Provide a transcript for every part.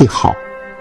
绩好。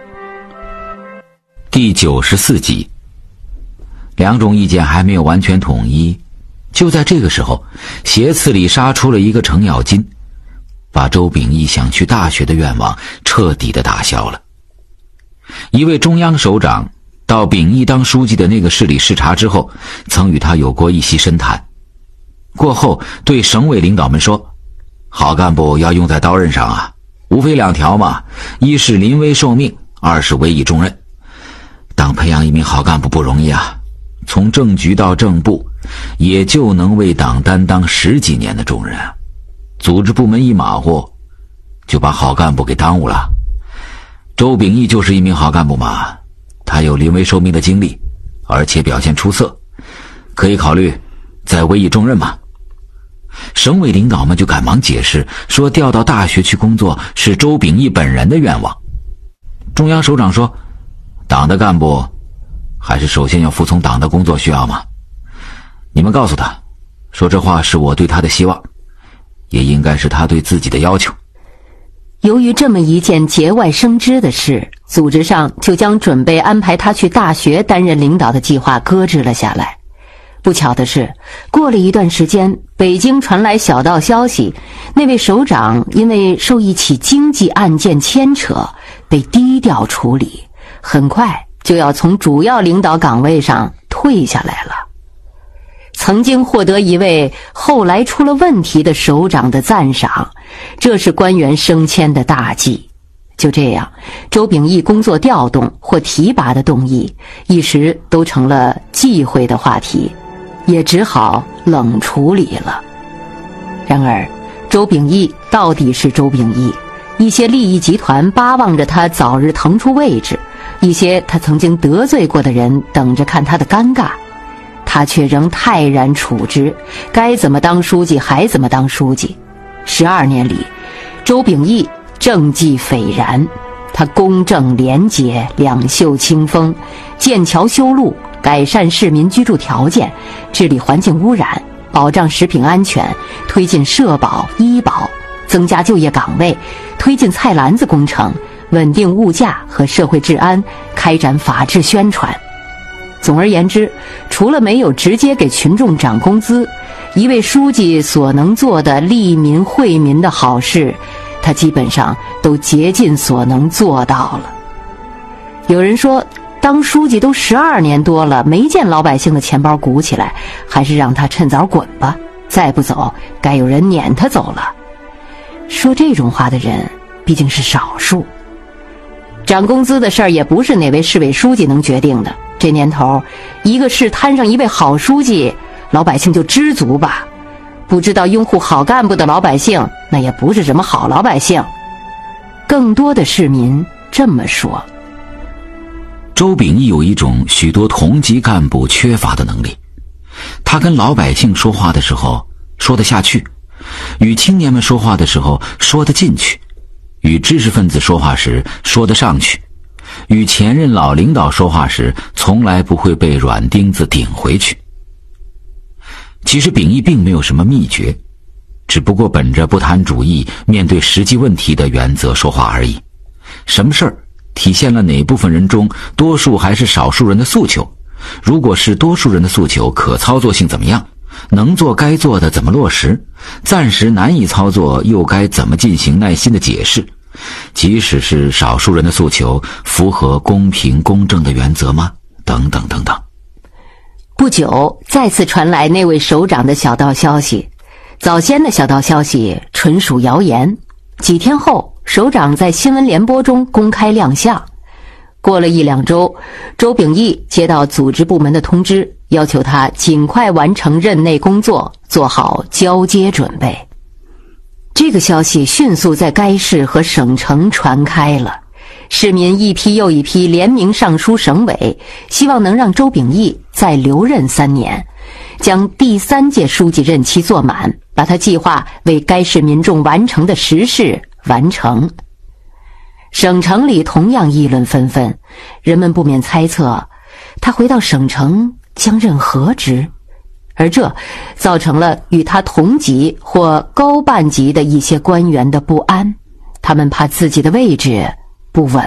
第94集，两种意见还没有完全统一，就在这个时候，斜刺里杀出了一个程咬金，把周秉义想去大学的愿望彻底的打消了。一位中央首长到秉义当书记的那个市里视察之后，曾与他有过一席深谈，过后对省委领导们说，好干部要用在刀刃上啊，无非两条嘛，一是临危受命，二是委以重任。当培养一名好干部不容易啊，从政局到正部，也就能为党担当10几年的重任，组织部门一马虎，就把好干部给耽误了。周秉义就是一名好干部嘛，他有临危受命的经历，而且表现出色，可以考虑再委以重任嘛。省委领导们就赶忙解释说，调到大学去工作是周秉义本人的愿望。中央首长说，党的干部还是首先要服从党的工作需要嘛，你们告诉他，说这话是我对他的希望，也应该是他对自己的要求。 由于这么一件节外生枝的事，组织上就将准备安排他去大学担任领导的计划搁置了下来。不巧的是，过了一段时间，北京传来小道消息，那位首长因为受一起经济案件牵扯，被低调处理，很快就要从主要领导岗位上退下来了。曾经获得一位后来出了问题的首长的赞赏，这是官员升迁的大忌。就这样，周秉义工作调动或提拔的动议一时都成了忌讳的话题，也只好冷处理了。然而周秉义到底是周秉义，一些利益集团巴望着他早日腾出位置，一些他曾经得罪过的人等着看他的尴尬，他却仍泰然处之，该怎么当书记还怎么当书记。12年里，周秉义政绩斐然，他公正廉洁，两袖清风，建桥修路，改善市民居住条件，治理环境污染，保障食品安全，推进社保、医保，增加就业岗位，推进菜篮子工程，稳定物价和社会治安，开展法治宣传。总而言之，除了没有直接给群众涨工资，一位书记所能做的利民惠民的好事，他基本上都竭尽所能做到了。有人说，当书记都12年多了，没见老百姓的钱包鼓起来，还是让他趁早滚吧，再不走，该有人撵他走了。说这种话的人毕竟是少数。涨工资的事儿也不是哪位市委书记能决定的，这年头，一个市摊上一位好书记，老百姓就知足吧。不知道拥护好干部的老百姓，那也不是什么好老百姓。更多的市民这么说。 周秉义有一种许多同级干部缺乏的能力，他跟老百姓说话的时候说得下去，与青年们说话的时候说得进去，与知识分子说话时说得上去，与前任老领导说话时从来不会被软钉子顶回去。其实秉义并没有什么秘诀，只不过本着不谈主义，面对实际问题的原则说话而已。什么事儿体现了哪部分人中多数还是少数人的诉求，如果是多数人的诉求，可操作性怎么样，能做该做的怎么落实，暂时难以操作又该怎么进行耐心的解释，即使是少数人的诉求符合公平公正的原则吗？等等等等。 不久再次传来那位首长的小道消息，早先的小道消息纯属谣言，几天后首长在新闻联播中公开亮相。过了1-2周，周秉义接到组织部门的通知，要求他尽快完成任内工作，做好交接准备。这个消息迅速在该市和省城传开了，市民一批又一批联名上书省委，希望能让周秉义再留任3年，将第3届书记任期做满，把他计划为该市民众完成的实事完成。省城里同样议论纷纷，人们不免猜测他回到省城将任何职，而这造成了与他同级或高半级的一些官员的不安，他们怕自己的位置不稳